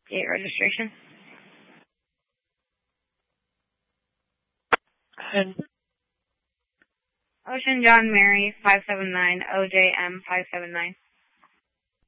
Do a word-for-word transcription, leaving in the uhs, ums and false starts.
Gate registration. And Ocean John Mary five seven nine, O J M five seven nine.